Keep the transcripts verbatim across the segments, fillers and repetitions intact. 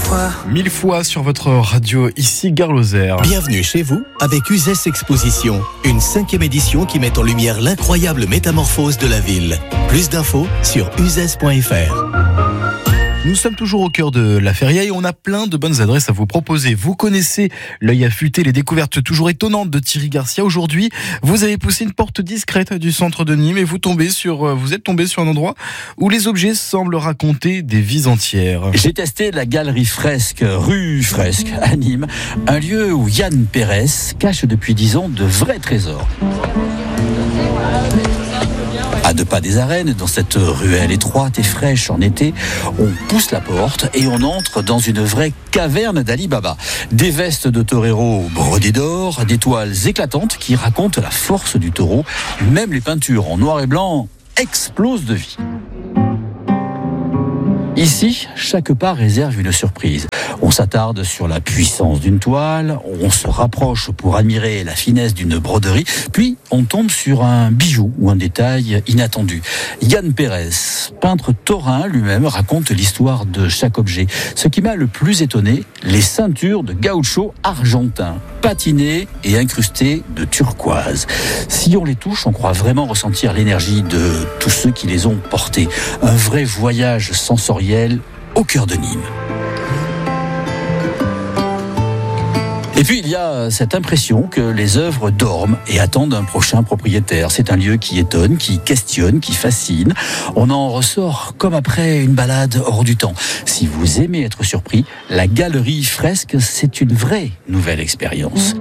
fois. Mille fois sur votre radio, ici Gare Lozère. Bienvenue chez vous avec Uzès Exposition, une cinquième édition qui met en lumière l'incroyable métamorphose de la ville. Plus d'infos sur uzès point f r. Nous sommes toujours au cœur de la Feria et on a plein de bonnes adresses à vous proposer. Vous connaissez l'œil affûté, les découvertes toujours étonnantes de Thierry Garcia. Aujourd'hui, vous avez poussé une porte discrète du centre de Nîmes et vous tombez sur, vous êtes tombé sur un endroit où les objets semblent raconter des vies entières. J'ai testé la galerie Fresque, rue Fresque, à Nîmes, un lieu où Yann Pérez cache depuis dix ans de vrais trésors. À deux pas des arènes, dans cette ruelle étroite et fraîche en été, on pousse la porte et on entre dans une vraie caverne d'Ali Baba. Des vestes de torero brodées d'or, des toiles éclatantes qui racontent la force du taureau. Même les peintures en noir et blanc explosent de vie. Ici, chaque pas réserve une surprise. On s'attarde sur la puissance d'une toile, on se rapproche pour admirer la finesse d'une broderie, puis on tombe sur un bijou ou un détail inattendu. Yann Pérez, peintre taurin lui-même, raconte l'histoire de chaque objet. Ce qui m'a le plus étonné, les ceintures de gaucho argentin, patinées et incrustées de turquoise. Si on les touche, on croit vraiment ressentir l'énergie de tous ceux qui les ont portées. Un vrai voyage sensoriel au cœur de Nîmes. Et puis il y a cette impression que les œuvres dorment et attendent un prochain propriétaire. C'est un lieu qui étonne, qui questionne, qui fascine. On en ressort comme après une balade hors du temps. Si vous aimez être surpris, la galerie Fresque, c'est une vraie nouvelle expérience.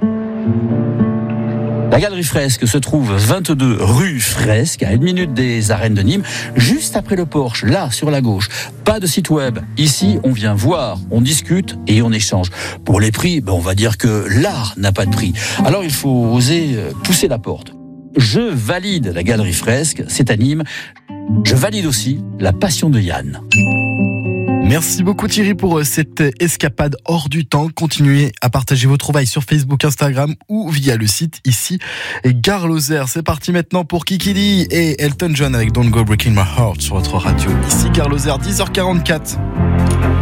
La galerie Fresque se trouve vingt-deux rue Fresque, à une minute des arènes de Nîmes, juste après le Porche, là, sur la gauche. Pas de site web. Ici, on vient voir, on discute et on échange. Pour les prix, ben on va dire que l'art n'a pas de prix. Alors il faut oser pousser la porte. Je valide la galerie Fresque, c'est à Nîmes. Je valide aussi la passion de Yann. Merci beaucoup Thierry pour cette escapade hors du temps. Continuez à partager vos trouvailles sur Facebook, Instagram ou via le site ici Gare Lozère. C'est parti maintenant pour Kiki Lee et Elton John avec Don't Go Breaking My Heart sur votre radio ici Gare Lozère, dix heures quarante-quatre.